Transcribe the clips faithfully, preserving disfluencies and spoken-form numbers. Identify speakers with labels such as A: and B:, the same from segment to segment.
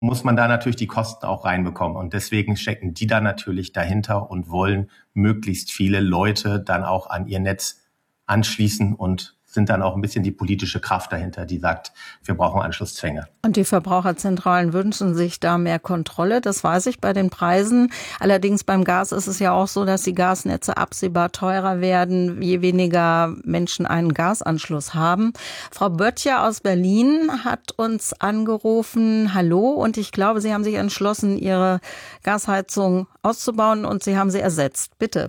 A: muss man da natürlich die Kosten auch reinbekommen. Und deswegen stecken die da natürlich dahinter und wollen möglichst viele Leute dann auch an ihr Netz anschließen und sind dann auch ein bisschen die politische Kraft dahinter, die sagt, wir brauchen Anschlusszwänge.
B: Und die Verbraucherzentralen wünschen sich da mehr Kontrolle, das weiß ich bei den Preisen. Allerdings beim Gas ist es ja auch so, dass die Gasnetze absehbar teurer werden, je weniger Menschen einen Gasanschluss haben. Frau Böttcher aus Berlin hat uns angerufen. Hallo, und ich glaube, Sie haben sich entschlossen, Ihre Gasheizung auszubauen und Sie haben sie ersetzt. Bitte.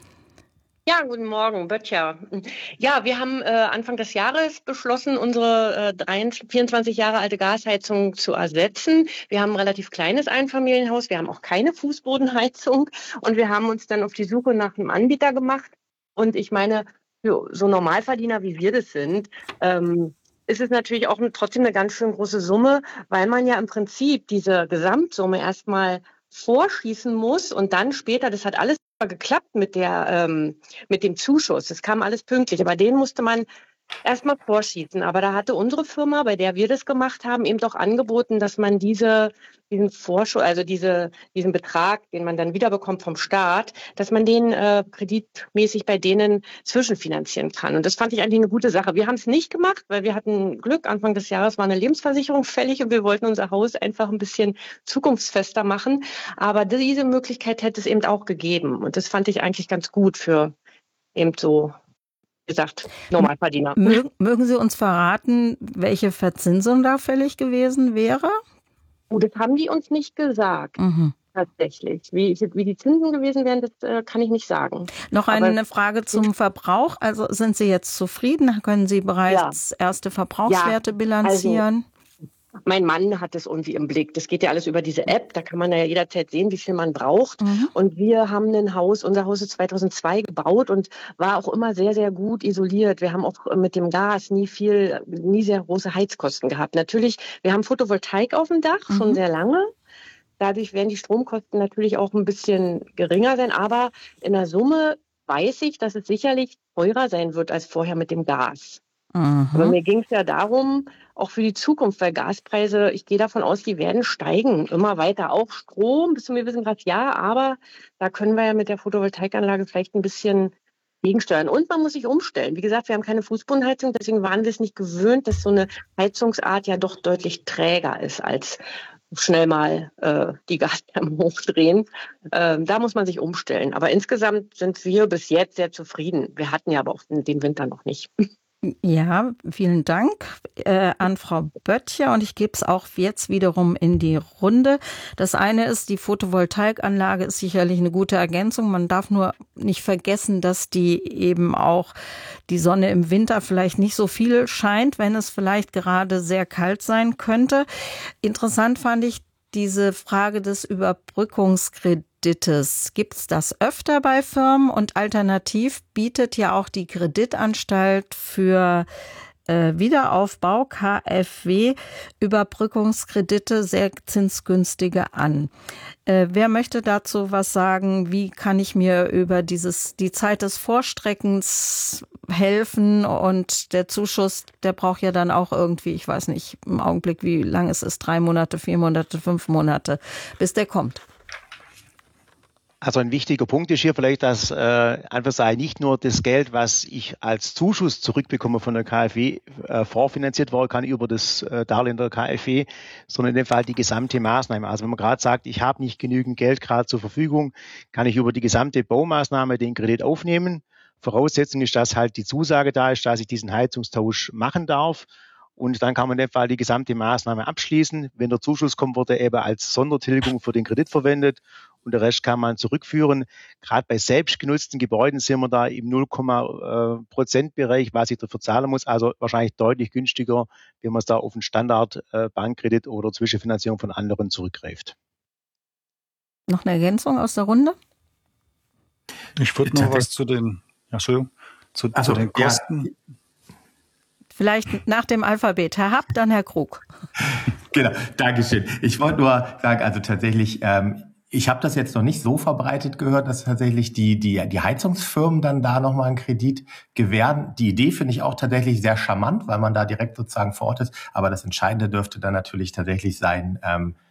C: Ja, guten Morgen, Böttcher. Ja, wir haben äh, Anfang des Jahres beschlossen, unsere äh, vierundzwanzig Jahre alte Gasheizung zu ersetzen. Wir haben ein relativ kleines Einfamilienhaus, wir haben auch keine Fußbodenheizung und wir haben uns dann auf die Suche nach einem Anbieter gemacht. Und ich meine, für so Normalverdiener, wie wir das sind, ähm, ist es natürlich auch trotzdem eine ganz schön große Summe, weil man ja im Prinzip diese Gesamtsumme erstmal vorschießen muss und dann später, das hat alles geklappt mit der ähm, mit dem Zuschuss. Das kam alles pünktlich, aber den musste man erstmal vorschießen. Aber da hatte unsere Firma, bei der wir das gemacht haben, eben doch angeboten, dass man diese diesen Vorschuss, also diese diesen Betrag, den man dann wiederbekommt vom Staat, dass man den äh, kreditmäßig bei denen zwischenfinanzieren kann. Und das fand ich eigentlich eine gute Sache. Wir haben es nicht gemacht, weil wir hatten Glück. Anfang des Jahres war eine Lebensversicherung fällig und wir wollten unser Haus einfach ein bisschen zukunftsfester machen. Aber diese Möglichkeit hätte es eben auch gegeben. Und das fand ich eigentlich ganz gut für eben so, wie gesagt, Normalverdiener.
B: Mögen, mögen Sie uns verraten, welche Verzinsung da fällig gewesen wäre?
C: Oh, das haben die uns nicht gesagt.
B: Mhm.
C: Tatsächlich. Wie, wie die Zinsen gewesen wären, das äh, kann ich nicht sagen.
B: Noch eine
C: Aber
B: Frage zum Verbrauch. Also sind Sie jetzt zufrieden? Können Sie bereits ja. erste Verbrauchswerte ja. bilanzieren?
C: Also, mein Mann hat es irgendwie im Blick. Das geht ja alles über diese App. Da kann man ja jederzeit sehen, wie viel man braucht. Mhm. Und wir haben ein Haus, unser Haus ist zweitausendzwei gebaut und war auch immer sehr, sehr gut isoliert. Wir haben auch mit dem Gas nie viel, nie sehr große Heizkosten gehabt. Natürlich, wir haben Photovoltaik auf dem Dach, mhm. schon sehr lange. Dadurch werden die Stromkosten natürlich auch ein bisschen geringer sein. Aber in der Summe weiß ich, dass es sicherlich teurer sein wird als vorher mit dem Gas. Mhm. Aber mir ging es ja darum, auch für die Zukunft, weil Gaspreise, ich gehe davon aus, die werden steigen, immer weiter. Auch Strom, bis zum gewissen Grad ja, aber da können wir ja mit der Photovoltaikanlage vielleicht ein bisschen gegensteuern. Und man muss sich umstellen. Wie gesagt, wir haben keine Fußbodenheizung, deswegen waren wir es nicht gewöhnt, dass so eine Heizungsart ja doch deutlich träger ist als schnell mal äh, die Gasthermen hochdrehen. Ähm, da muss man sich umstellen. Aber insgesamt sind wir bis jetzt sehr zufrieden. Wir hatten ja aber auch den Winter noch nicht.
B: Ja, vielen Dank äh, an Frau Böttcher und ich gebe es auch jetzt wiederum in die Runde. Das eine ist, die Photovoltaikanlage ist sicherlich eine gute Ergänzung. Man darf nur nicht vergessen, dass die eben auch die Sonne im Winter vielleicht nicht so viel scheint, wenn es vielleicht gerade sehr kalt sein könnte. Interessant fand ich diese Frage des Überbrückungskredites. Gibt es das öfter bei Firmen? Und alternativ bietet ja auch die Kreditanstalt für äh, Wiederaufbau, K f W, Überbrückungskredite sehr zinsgünstige an. Äh, wer möchte dazu was sagen? Wie kann ich mir über dieses die Zeit des Vorstreckens helfen? Und der Zuschuss, der braucht ja dann auch irgendwie, ich weiß nicht im Augenblick, wie lang es ist, drei Monate, vier Monate, fünf Monate, bis der kommt.
D: Also ein wichtiger Punkt ist hier vielleicht, dass äh, einfach sei nicht nur das Geld, was ich als Zuschuss zurückbekomme von der K f W, äh, vorfinanziert worden kann über das äh, Darlehen der K f W, sondern in dem Fall die gesamte Maßnahme. Also wenn man gerade sagt, ich habe nicht genügend Geld gerade zur Verfügung, kann ich über die gesamte Baumaßnahme den Kredit aufnehmen. Voraussetzung ist, dass halt die Zusage da ist, dass ich diesen Heizungstausch machen darf. Und dann kann man in dem Fall die gesamte Maßnahme abschließen. Wenn der Zuschuss kommt, wird er eben als Sondertilgung für den Kredit verwendet und der Rest kann man zurückführen. Gerade bei selbstgenutzten Gebäuden sind wir da im null Komma Prozent Bereich, was ich dafür zahlen muss. Also wahrscheinlich deutlich günstiger, wenn man es da auf einen Standard-Bankkredit oder Zwischenfinanzierung von anderen zurückgreift.
B: Noch eine Ergänzung aus der Runde?
E: Ich würde noch was zu den, ja, Entschuldigung, zu, also, zu den Kosten. Ja.
B: Vielleicht nach dem Alphabet. Herr Happ, dann Herr Krug.
A: Genau, Dankeschön. Ich wollte nur sagen, also tatsächlich, ähm, ich habe das jetzt noch nicht so verbreitet gehört, dass tatsächlich die die die Heizungsfirmen dann da nochmal einen Kredit gewähren. Die Idee finde ich auch tatsächlich sehr charmant, weil man da direkt sozusagen vor Ort ist. Aber das Entscheidende dürfte dann natürlich tatsächlich sein, ähm,